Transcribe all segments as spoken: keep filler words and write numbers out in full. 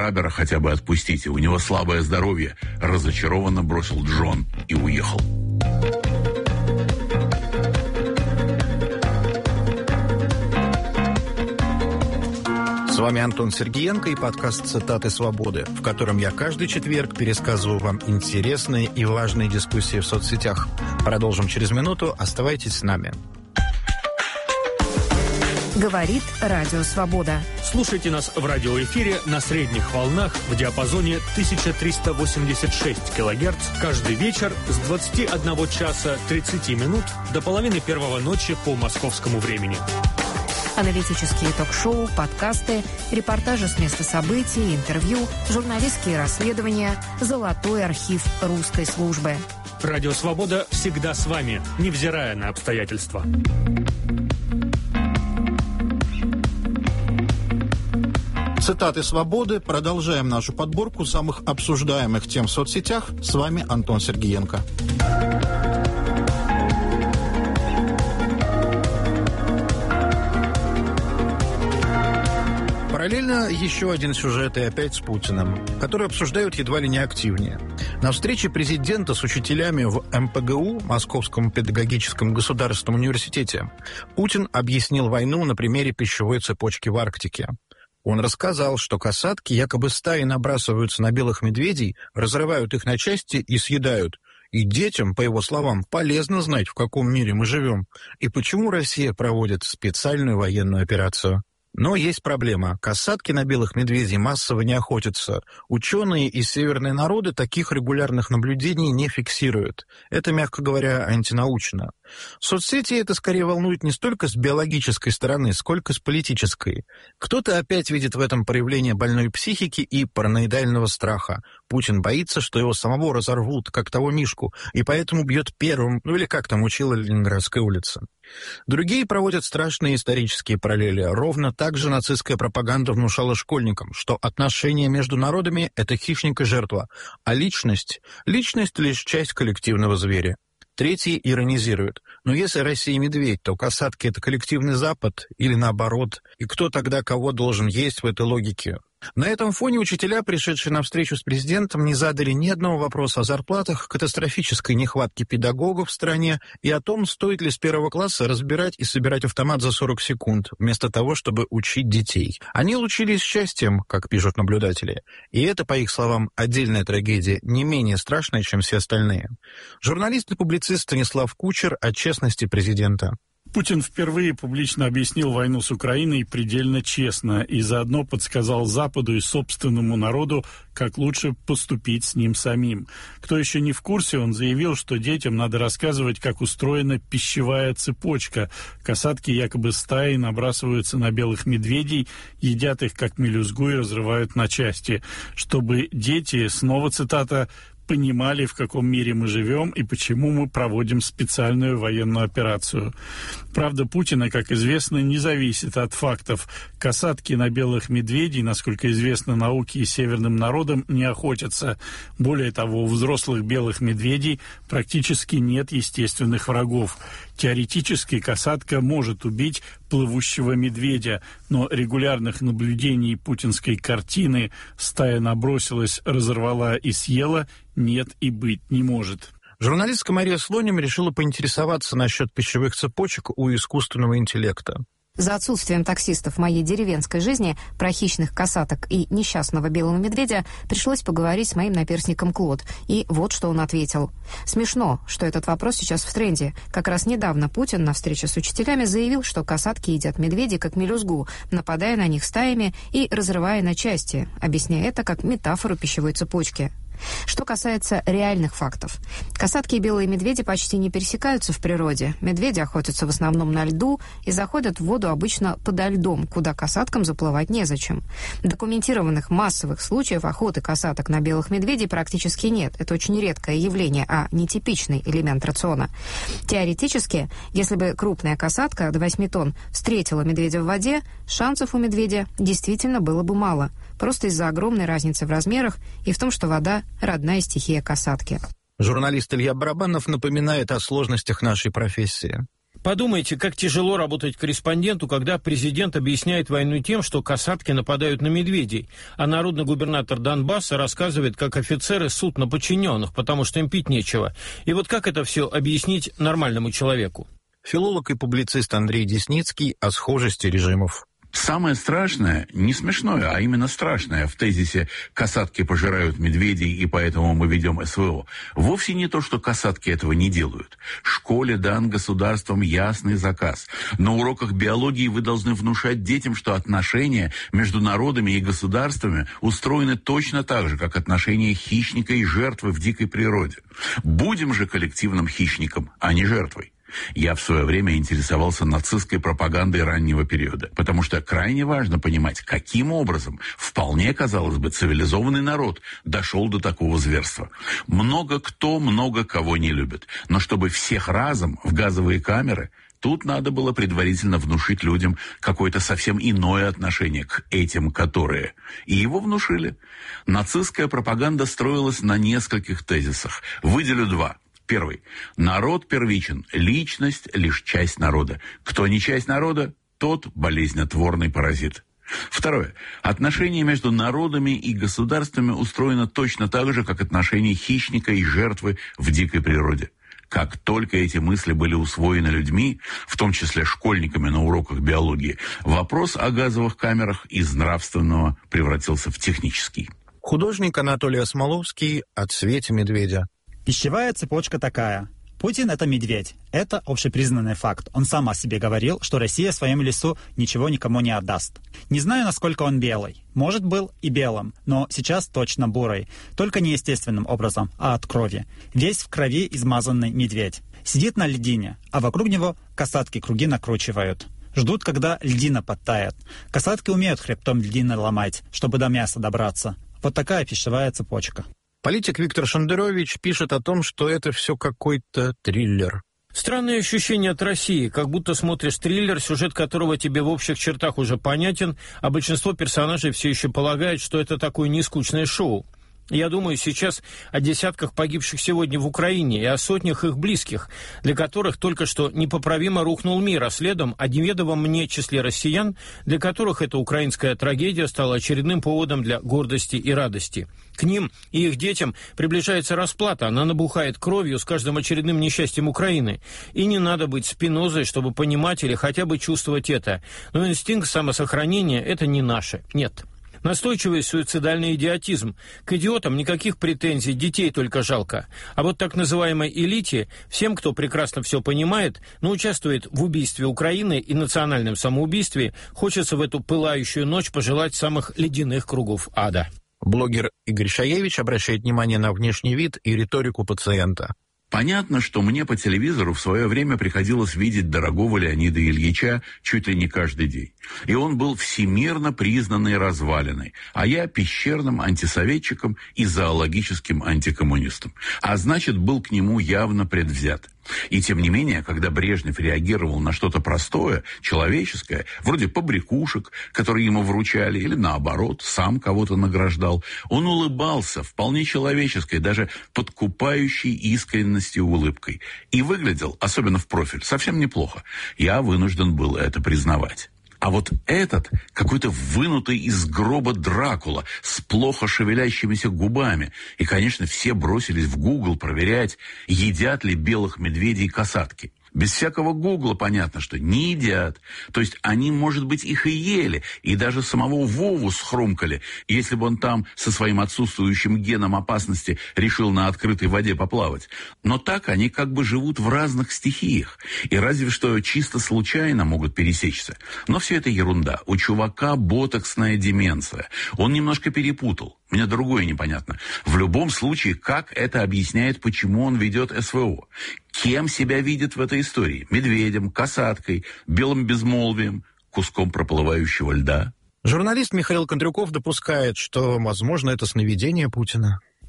Грабера хотя бы отпустите, у него слабое здоровье», — разочарованно бросил Джон и уехал. С вами Антон Сергеенко и подкаст «Цитаты свободы», в котором я каждый четверг пересказываю вам интересные и важные дискуссии в соцсетях. Продолжим через минуту. Оставайтесь с нами. Говорит Радио Свобода. Слушайте нас в радиоэфире на средних волнах в диапазоне тысяча триста восемьдесят шесть килогерц каждый вечер с двадцати одного часа тридцати минут до половины первого ночи по московскому времени. Аналитические ток-шоу, подкасты, репортажи с места событий, интервью, журналистские расследования, золотой архив русской службы. Радио Свобода всегда с вами, невзирая на обстоятельства. Цитаты свободы. Продолжаем нашу подборку самых обсуждаемых тем в соцсетях. С вами Антон Сергеенко. Параллельно еще один сюжет, и опять с Путиным, который обсуждают едва ли не активнее. На встрече президента с учителями в эм пэ гэ у, Московском педагогическом государственном университете, Путин объяснил войну на примере пищевой цепочки в Арктике. Он рассказал, что касатки якобы стаи набрасываются на белых медведей, разрывают их на части и съедают. И детям, по его словам, полезно знать, в каком мире мы живем, и почему Россия проводит специальную военную операцию. Но есть проблема. Касатки на белых медведей массово не охотятся. Ученые и северные народы таких регулярных наблюдений не фиксируют. Это, мягко говоря, антинаучно. Соцсети это скорее волнует не столько с биологической стороны, сколько с политической. Кто-то опять видит в этом проявление больной психики и параноидального страха. Путин боится, что его самого разорвут, как того Мишку, и поэтому бьет первым, ну или как там учила Ленинградская улица. Другие проводят страшные исторические параллели. Ровно так же нацистская пропаганда внушала школьникам, что отношения между народами – это хищник и жертва, а личность – личность лишь часть коллективного зверя. Третьи иронизируют. Но если Россия медведь, то касатки – это коллективный Запад или наоборот? И кто тогда кого должен есть в этой логике? На этом фоне учителя, пришедшие на встречу с президентом, не задали ни одного вопроса о зарплатах, катастрофической нехватке педагогов в стране и о том, стоит ли с первого класса разбирать и собирать автомат за сорок секунд, вместо того, чтобы учить детей. Они лучились счастьем, как пишут наблюдатели. И это, по их словам, отдельная трагедия, не менее страшная, чем все остальные. Журналист и публицист Станислав Кучер о честности президента. Путин впервые публично объяснил войну с Украиной предельно честно и заодно подсказал Западу и собственному народу, как лучше поступить с ним самим. Кто еще не в курсе, он заявил, что детям надо рассказывать, как устроена пищевая цепочка. Касатки якобы стаи набрасываются на белых медведей, едят их как мелюзгу и разрывают на части. Чтобы дети, снова цитата, понимали, в каком мире мы живем и почему мы проводим специальную военную операцию. Правда Путина, как известно, не зависит от фактов. Касатки на белых медведей, насколько известно науке и северным народам, не охотятся. Более того, у взрослых белых медведей практически нет естественных врагов. Теоретически касатка может убить плывущего медведя, но регулярных наблюдений путинской картины «стая набросилась, разорвала и съела» нет и быть не может. Журналистка Мария Слоним решила поинтересоваться насчет пищевых цепочек у искусственного интеллекта. За отсутствием таксистов в моей деревенской жизни про хищных касаток и несчастного белого медведя пришлось поговорить с моим наперсником Клод. И вот что он ответил. Смешно, что этот вопрос сейчас в тренде. Как раз недавно Путин на встрече с учителями заявил, что касатки едят медведей как мелюзгу, нападая на них стаями и разрывая на части, объясняя это как метафору пищевой цепочки. Что касается реальных фактов. Касатки и белые медведи почти не пересекаются в природе. Медведи охотятся в основном на льду и заходят в воду обычно подо льдом, куда касаткам заплывать незачем. Документированных массовых случаев охоты касаток на белых медведей практически нет. Это очень редкое явление, а не типичный элемент рациона. Теоретически, если бы крупная касатка до восьми тонн встретила медведя в воде, шансов у медведя действительно было бы мало. Просто из-за огромной разницы в размерах и в том, что вода – родная стихия касатки. Журналист Илья Барабанов напоминает о сложностях нашей профессии. Подумайте, как тяжело работать корреспонденту, когда президент объясняет войну тем, что касатки нападают на медведей, а народный губернатор Донбасса рассказывает, как офицеры ссут на подчиненных, потому что им пить нечего. И вот как это все объяснить нормальному человеку? Филолог и публицист Андрей Десницкий о схожести режимов. Самое страшное, не смешное, а именно страшное в тезисе «касатки пожирают медведей, и поэтому мы ведем СВО» вовсе не то, что касатки этого не делают. Школе дан государством ясный заказ. На уроках биологии вы должны внушать детям, что отношения между народами и государствами устроены точно так же, как отношения хищника и жертвы в дикой природе. Будем же коллективным хищником, а не жертвой. Я в свое время интересовался нацистской пропагандой раннего периода, потому что крайне важно понимать, каким образом вполне, казалось бы, цивилизованный народ дошел до такого зверства. Много кто, много кого не любит, но чтобы всех разом в газовые камеры, тут надо было предварительно внушить людям какое-то совсем иное отношение к этим, которые. И его внушили. Нацистская пропаганда строилась на нескольких тезисах. Выделю два. Первый. Народ первичен, личность – лишь часть народа. Кто не часть народа, тот болезнетворный паразит. Второе. Отношения между народами и государствами устроены точно так же, как отношения хищника и жертвы в дикой природе. Как только эти мысли были усвоены людьми, в том числе школьниками на уроках биологии, вопрос о газовых камерах из нравственного превратился в технический. Художник Анатолий Осмоловский о цвете медведя. Пищевая цепочка такая. Путин – это медведь. Это общепризнанный факт. Он сам о себе говорил, что Россия в своем лесу ничего никому не отдаст. Не знаю, насколько он белый. Может, был и белым, но сейчас точно бурый. Только не естественным образом, а от крови. Весь в крови измазанный медведь. Сидит на льдине, а вокруг него касатки круги накручивают. Ждут, когда льдина подтает. Касатки умеют хребтом льдины ломать, чтобы до мяса добраться. Вот такая пищевая цепочка. Политик Виктор Шендерович пишет о том, что это все какой-то триллер. Странное ощущение от России, как будто смотришь триллер, сюжет которого тебе в общих чертах уже понятен, а большинство персонажей все еще полагает, что это такое нескучное шоу. Я думаю сейчас о десятках погибших сегодня в Украине и о сотнях их близких, для которых только что непоправимо рухнул мир, а следом о неведомом мне числе россиян, для которых эта украинская трагедия стала очередным поводом для гордости и радости. К ним и их детям приближается расплата, она набухает кровью с каждым очередным несчастьем Украины. И не надо быть Спинозой, чтобы понимать или хотя бы чувствовать это. Но инстинкт самосохранения – это не наше, нет. Настойчивый суицидальный идиотизм. К идиотам никаких претензий, детей только жалко. А вот так называемой элите, всем, кто прекрасно все понимает, но участвует в убийстве Украины и национальном самоубийстве, хочется в эту пылающую ночь пожелать самых ледяных кругов ада. Блогер Игорь Шаевич обращает внимание на внешний вид и риторику пациента. Понятно, что мне по телевизору в свое время приходилось видеть дорогого Леонида Ильича чуть ли не каждый день. И он был всемирно признанной развалиной, а я пещерным антисоветчиком и зоологическим антикоммунистом. А значит, был к нему явно предвзят. И тем не менее, когда Брежнев реагировал на что-то простое, человеческое, вроде побрякушек, которые ему вручали, или наоборот, сам кого-то награждал, он улыбался вполне человеческой, даже подкупающей искренностью улыбкой. И выглядел, особенно в профиль, совсем неплохо. Я вынужден был это признавать. А вот этот, какой-то вынутый из гроба Дракула, с плохо шевелящимися губами. И, конечно, все бросились в Гугл проверять, едят ли белых медведей касатки. Без всякого гугла понятно, что не едят. То есть они, может быть, их и ели, и даже самого Вову схрумкали, если бы он там со своим отсутствующим геном опасности решил на открытой воде поплавать. Но так они как бы живут в разных стихиях, и разве что чисто случайно могут пересечься. Но все это ерунда. У чувака ботоксная деменция. Он немножко перепутал. Мне другое непонятно. В любом случае, как это объясняет, почему он ведет СВО? Кем себя видит в этой истории? Медведем, касаткой, белым безмолвием, куском проплывающего льда? Журналист Михаил Кондрюков допускает, что, возможно, это сновидение Путина.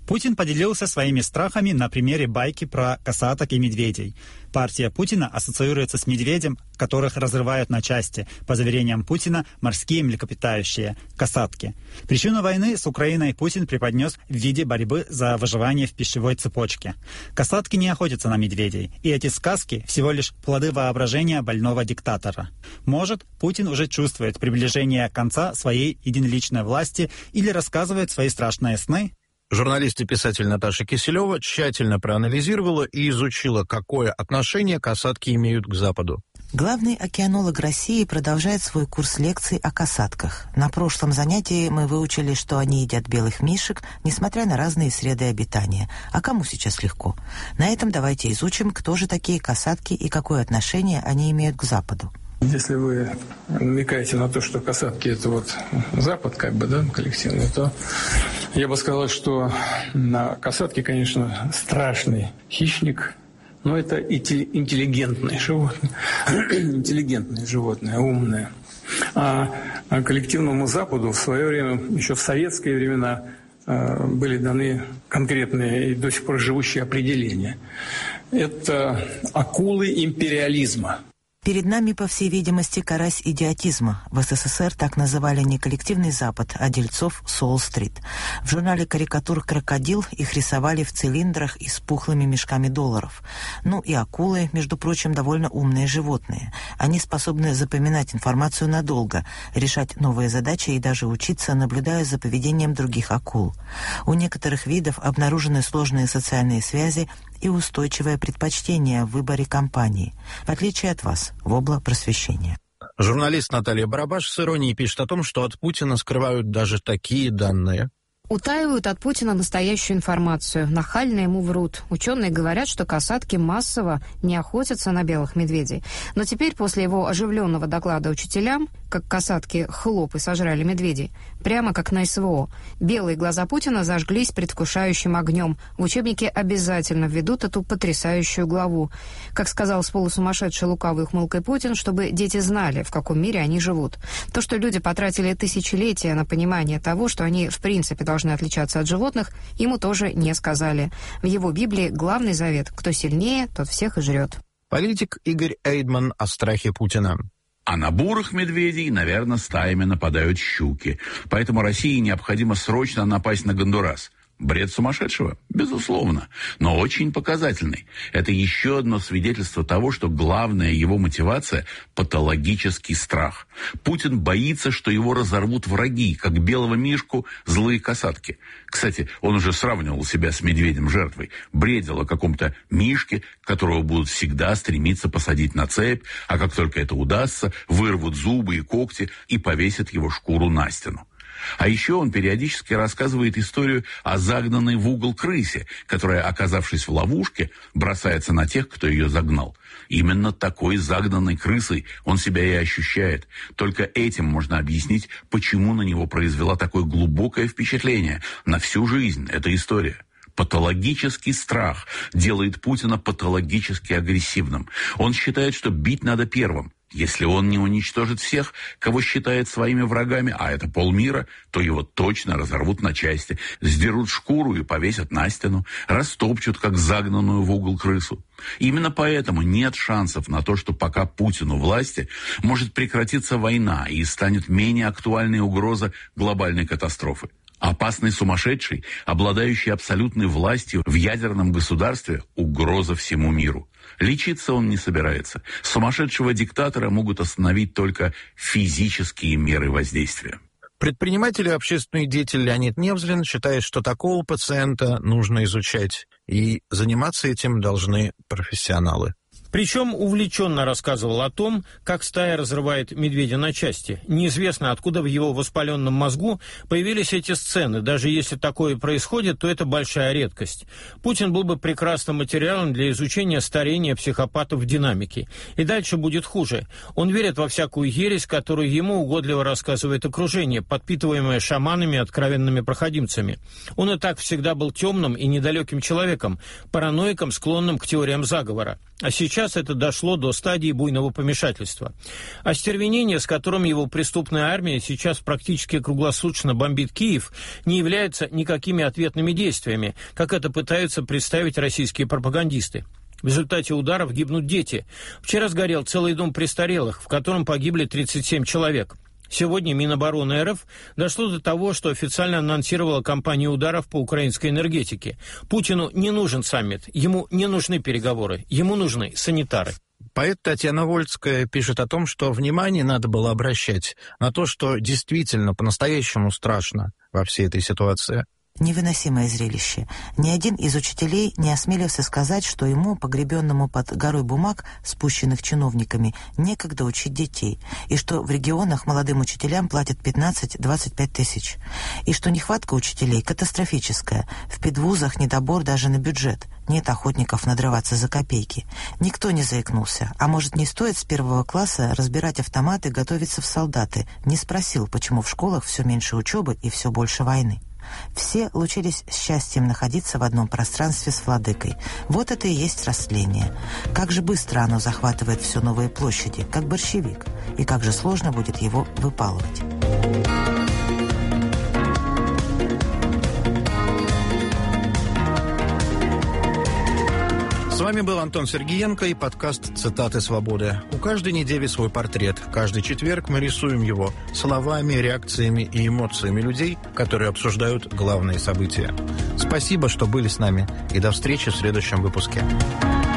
Путин поделился своими страхами на примере байки про косаток и медведей. Партия Путина ассоциируется с медведем, которых разрывают на части, по заверениям Путина, морские млекопитающие – косатки. Причину войны с Украиной Путин преподнес в виде борьбы за выживание в пищевой цепочке. Косатки не охотятся на медведей, и эти сказки – всего лишь плоды воображения больного диктатора. Может, Путин уже чувствует приближение конца своей единоличной власти или рассказывает свои страшные сны? Журналист и писатель Наташа Киселева тщательно проанализировала и изучила, какое отношение касатки имеют к Западу. Главный океанолог России продолжает свой курс лекций о касатках. На прошлом занятии мы выучили, что они едят белых мишек, несмотря на разные среды обитания. А кому сейчас легко? На этом давайте изучим, кто же такие касатки и какое отношение они имеют к Западу. Если вы намекаете на то, что касатки – это вот Запад, как бы, да, коллективный, то я бы сказал, что на касатке, конечно, страшный хищник, но это интеллигентное животное, интеллигентное животное, умное. А коллективному Западу в свое время, еще в советские времена, были даны конкретные и до сих пор живущие определения. Это акулы империализма. Перед нами, по всей видимости, карась идиотизма. В СССР так называли не коллективный Запад, а дельцов с Уолл-стрит. В журнале карикатур «Крокодил» их рисовали в цилиндрах и с пухлыми мешками долларов. Ну и акулы, между прочим, довольно умные животные. Они способны запоминать информацию надолго, решать новые задачи и даже учиться, наблюдая за поведением других акул. У некоторых видов обнаружены сложные социальные связи и устойчивое предпочтение в выборе компании, в отличие от вас, вобла просвещения. Журналист Наталья Барабаш с иронией пишет о том, что от Путина скрывают даже такие данные. Утаивают от Путина настоящую информацию, нахально ему врут. Ученые говорят, что касатки массово не охотятся на белых медведей. Но теперь, после его оживленного доклада учителям, как касатки хлоп и сожрали медведей, прямо как на СВО, белые глаза Путина зажглись предвкушающим огнем. В учебнике обязательно введут эту потрясающую главу. Как сказал с полусумасшедшей лукавой ухмылкой Путин, чтобы дети знали, в каком мире они живут. То, что люди потратили тысячелетия на понимание того, что они в принципе должны отличаться от животных, ему тоже не сказали. В его Библии главный завет: кто сильнее, тот всех и жрет. Политик Игорь Эйдман о страхе Путина. А на бурых медведей, наверное, стаями нападают щуки. Поэтому России необходимо срочно напасть на Гондурас. Бред сумасшедшего? Безусловно, но очень показательный. Это еще одно свидетельство того, что главная его мотивация – патологический страх. Путин боится, что его разорвут враги, как белого мишку злые касатки. Кстати, он уже сравнивал себя с медведем-жертвой, бредил о каком-то мишке, которого будут всегда стремиться посадить на цепь, а как только это удастся, вырвут зубы и когти и повесят его шкуру на стену. А еще он периодически рассказывает историю о загнанной в угол крысе, которая, оказавшись в ловушке, бросается на тех, кто ее загнал. Именно такой загнанной крысой он себя и ощущает. Только этим можно объяснить, почему на него произвела такое глубокое впечатление. На всю жизнь эта история. Патологический страх делает Путина патологически агрессивным. Он считает, что бить надо первым. Если он не уничтожит всех, кого считает своими врагами, а это полмира, то его точно разорвут на части, сдерут шкуру и повесят на стену, растопчут, как загнанную в угол крысу. Именно поэтому нет шансов на то, что пока Путин у власти, может прекратиться война и станет менее актуальной угроза глобальной катастрофы. Опасный сумасшедший, обладающий абсолютной властью в ядерном государстве, угроза всему миру. Лечиться он не собирается. Сумасшедшего диктатора могут остановить только физические меры воздействия. Предприниматель и общественный деятель Леонид Невзлин считает, что такого пациента нужно изучать, и заниматься этим должны профессионалы. Причем увлеченно рассказывал о том, как стая разрывает медведя на части. Неизвестно, откуда в его воспаленном мозгу появились эти сцены. Даже если такое происходит, то это большая редкость. Путин был бы прекрасным материалом для изучения старения психопатов в динамике. И дальше будет хуже. Он верит во всякую ересь, которую ему угодливо рассказывает окружение, подпитываемое шаманами и откровенными проходимцами. Он и так всегда был темным и недалеким человеком, параноиком, склонным к теориям заговора. А сейчас Сейчас это дошло до стадии буйного помешательства. Остервенение, с которым его преступная армия сейчас практически круглосуточно бомбит Киев, не является никакими ответными действиями, как это пытаются представить российские пропагандисты. В результате ударов гибнут дети. Вчера сгорел целый дом престарелых, в котором погибли тридцать семь человек. Сегодня Минобороны РФ дошло до того, что официально анонсировала кампанию ударов по украинской энергетике. Путину не нужен саммит, ему не нужны переговоры, ему нужны санитары. Поэт Татьяна Вольская пишет о том, что внимание надо было обращать на то, что действительно по-настоящему страшно во всей этой ситуации. Невыносимое зрелище. Ни один из учителей не осмелился сказать, что ему, погребенному под горой бумаг, спущенных чиновниками, некогда учить детей, и что в регионах молодым учителям платят пятнадцать-двадцать пять тысяч, и что нехватка учителей катастрофическая, в педвузах недобор даже на бюджет, нет охотников надрываться за копейки. Никто не заикнулся, а может, не стоит с первого класса разбирать автоматы и готовиться в солдаты, не спросил, почему в школах все меньше учебы и все больше войны. Все лучились счастьем находиться в одном пространстве с владыкой. Вот это и есть растление. Как же быстро оно захватывает все новые площади, как борщевик, и как же сложно будет его выпалывать. С вами был Антон Сергеенко и подкаст «Цитаты свободы». У каждой недели свой портрет. Каждый четверг мы рисуем его словами, реакциями и эмоциями людей, которые обсуждают главные события. Спасибо, что были с нами, и до встречи в следующем выпуске.